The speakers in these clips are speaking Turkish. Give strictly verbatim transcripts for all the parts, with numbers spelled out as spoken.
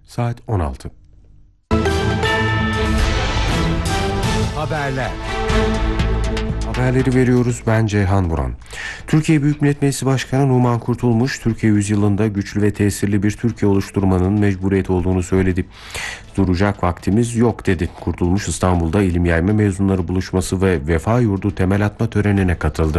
Saat on altı. Haberler. Haberleri veriyoruz. Ben Ceyhan Buran. Türkiye Büyük Millet Meclisi Başkanı Numan Kurtulmuş, Türkiye yüzyılında güçlü ve tesirli bir Türkiye oluşturmanın mecburiyeti olduğunu söyledi. Duracak vaktimiz yok dedi. Kurtulmuş, İstanbul'da ilim yayma mezunları buluşması ve Vefa Yurdu temel atma törenine katıldı.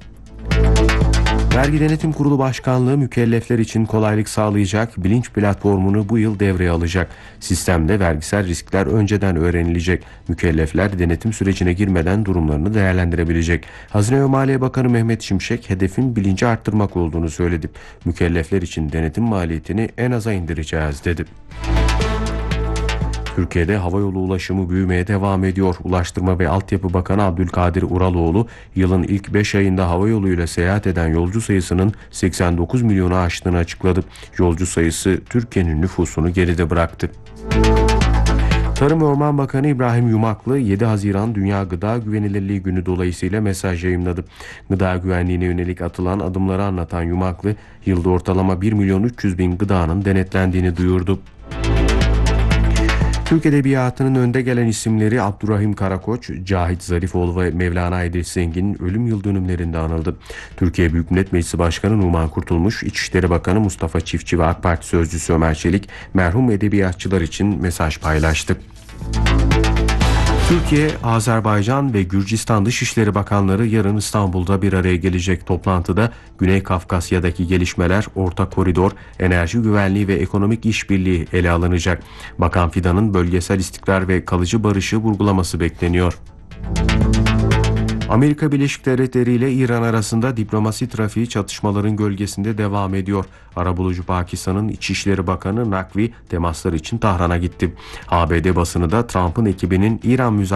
Vergi Denetim Kurulu Başkanlığı mükellefler için kolaylık sağlayacak bilinç platformunu bu yıl devreye alacak. Sistemde vergisel riskler önceden öğrenilecek. Mükellefler denetim sürecine girmeden durumlarını değerlendirebilecek. Hazine ve Maliye Bakanı Mehmet Şimşek hedefin bilinci arttırmak olduğunu söyledi. Mükellefler için denetim maliyetini en aza indireceğiz dedi. Türkiye'de havayolu ulaşımı büyümeye devam ediyor. Ulaştırma ve Altyapı Bakanı Abdülkadir Uraloğlu, yılın ilk beş ayında havayoluyla seyahat eden yolcu sayısının seksen dokuz milyonu aştığını açıkladı. Yolcu sayısı Türkiye'nin nüfusunu geride bıraktı. Tarım ve Orman Bakanı İbrahim Yumaklı, yedi Haziran Dünya Gıda Güvenilirliği Günü dolayısıyla mesaj yayımladı. Gıda güvenliğine yönelik atılan adımları anlatan Yumaklı, yılda ortalama bir milyon üç yüz bin gıdanın denetlendiğini duyurdu. Türk Edebiyatı'nın önde gelen isimleri Abdurrahim Karakoç, Cahit Zarifoğlu ve Mevlana İdris Zengin'in ölüm yıl dönümlerinde anıldı. Türkiye Büyük Millet Meclisi Başkanı Numan Kurtulmuş, İçişleri Bakanı Mustafa Çiftçi ve AK Parti Sözcüsü Ömer Çelik, merhum edebiyatçılar için mesaj paylaştı. Türkiye, Azerbaycan ve Gürcistan Dışişleri Bakanları yarın İstanbul'da bir araya gelecek. Toplantıda Güney Kafkasya'daki gelişmeler, orta koridor, enerji güvenliği ve ekonomik işbirliği ele alınacak. Bakan Fidan'ın bölgesel istikrar ve kalıcı barışı vurgulaması bekleniyor. Amerika Birleşik Devletleri ile İran arasında diplomasi trafiği çatışmaların gölgesinde devam ediyor. Arabulucu Pakistan'ın İçişleri Bakanı Nakvi temaslar için Tahran'a gitti. A B D basını da Trump'ın ekibinin İran müzakeresi